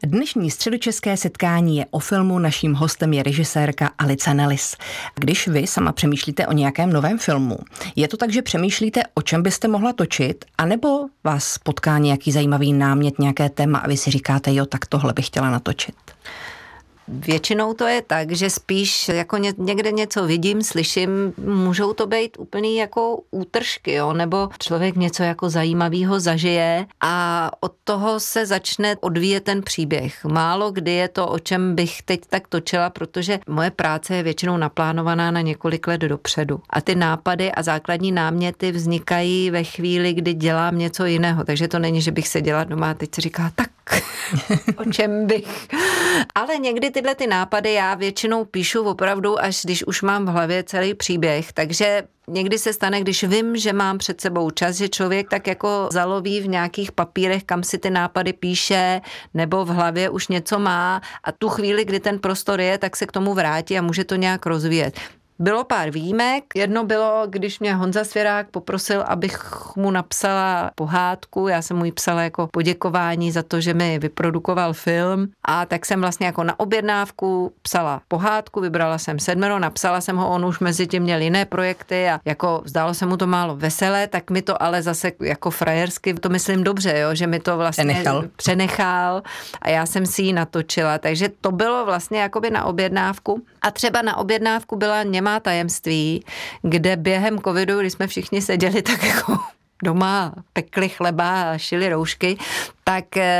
Dnešní středočeské setkání je o filmu, naším hostem je režisérka Alice Nellis. Když vy sama přemýšlíte o nějakém novém filmu, je to tak, že přemýšlíte, o čem byste mohla točit, anebo vás potká nějaký zajímavý námět, nějaké téma a vy si říkáte, jo, tak tohle bych chtěla natočit? Většinou to je tak, že spíš jako někde něco vidím, slyším, můžou to být úplný jako útržky, jo? Nebo člověk něco jako zajímavého zažije a od toho se začne odvíjet ten příběh. Málo kdy je to, o čem bych teď tak točila, protože moje práce je většinou naplánovaná na několik let dopředu. A ty nápady a základní náměty vznikají ve chvíli, kdy dělám něco jiného. Takže to není, že bych seděla doma a teď si říká, tak o čem bych. Ale někdy tyhle ty nápady já většinou píšu opravdu, až když už mám v hlavě celý příběh, takže někdy se stane, když vím, že mám před sebou čas, že člověk tak jako zaloví v nějakých papírech, kam si ty nápady píše, nebo v hlavě už něco má a tu chvíli, kdy ten prostor je, tak se k tomu vrátí a může to nějak rozvíjet. Bylo pár výjimek. Jedno bylo, když mě Honza Svěrák poprosil, abych mu napsala pohádku. Já jsem mu ji psala jako poděkování za to, že mi vyprodukoval film. A tak jsem vlastně jako na objednávku psala pohádku, vybrala jsem 7, napsala jsem ho, on už mezi tím měl jiné projekty a jako zdálo se mu to málo veselé, tak mi to ale zase jako frajersky, to myslím dobře, jo, že mi to vlastně přenechal a já jsem si ji natočila. Takže to bylo vlastně jakoby na objednávku. A třeba na objednávku byla Nemá tajemství, kde během covidu, když jsme všichni seděli tak jako doma, pekli chleba a šili roušky, tak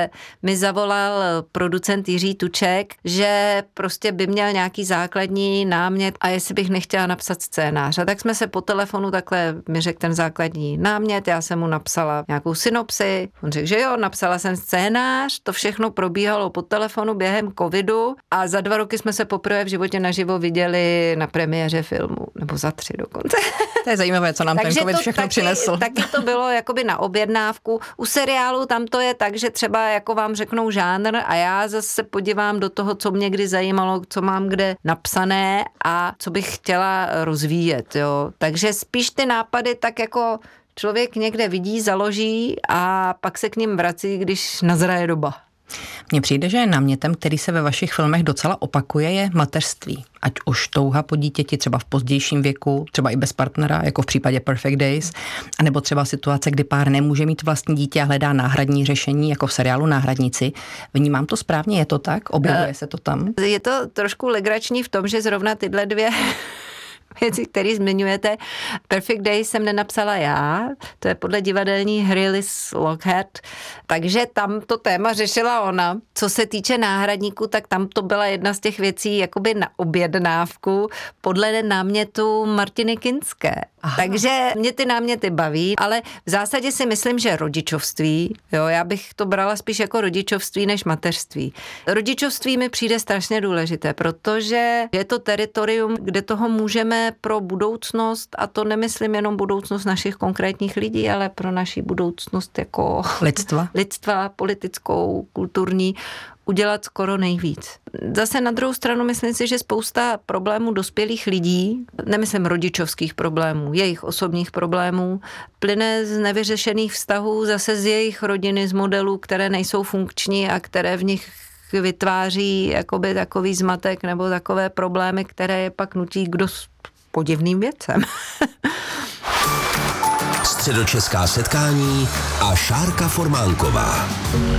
mi zavolal producent Jiří Tuček, že prostě by měl nějaký základní námět a jestli bych nechtěla napsat scénář. A tak jsme se po telefonu takhle mi řekl ten základní námět, já jsem mu napsala nějakou synopsi, on řekl, že jo, napsala jsem scénář, to všechno probíhalo po telefonu během covidu a za 2 roky jsme se poprvé v životě naživo viděli na premiéře filmu, nebo za 3 dokonce. To je zajímavé, co nám ten covid všechno přinesl. Taky to bylo jakoby na objednávku. U seriálu tam to je tak, že třeba jako vám řeknou žánr a já zase podívám do toho, co mě kdy zajímalo, co mám kde napsané a co bych chtěla rozvíjet, jo. Takže spíš ty nápady tak jako člověk někde vidí, založí a pak se k nim vrací, když nazraje doba. Mně přijde, že námětem, který se ve vašich filmech docela opakuje, je mateřství. Ať už touha po dítěti třeba v pozdějším věku, třeba i bez partnera, jako v případě Perfect Days, anebo třeba situace, kdy pár nemůže mít vlastní dítě a hledá náhradní řešení, jako v seriálu Náhradníci. Vnímám to správně, je to tak? Objevuje se to tam? Je to trošku legrační v tom, že zrovna tyhle 2 věci, které zmiňujete. Perfect Day jsem nenapsala já, to je podle divadelní hry Liz Lockhead, takže tam to téma řešila ona. Co se týče Náhradníků, tak tam to byla jedna z těch věcí jakoby na objednávku podle námětu Martiny Kinské. Aha. Takže mě ty náměty baví, ale v zásadě si myslím, že rodičovství, jo, já bych to brala spíš jako rodičovství než mateřství. Rodičovství mi přijde strašně důležité, protože je to teritorium, kde toho můžeme pro budoucnost, a to nemyslím jenom budoucnost našich konkrétních lidí, ale pro naši budoucnost jako lidstva, politickou, kulturní, udělat skoro nejvíc. Zase na druhou stranu myslím si, že spousta problémů dospělých lidí, nemyslím rodičovských problémů, jejich osobních problémů, plyne z nevyřešených vztahů, zase z jejich rodiny, z modelů, které nejsou funkční a které v nich vytváří jakoby takový zmatek nebo takové problémy, které je pak nutí k dost podivným věcem. Středočeská setkání a Šárka Formánková.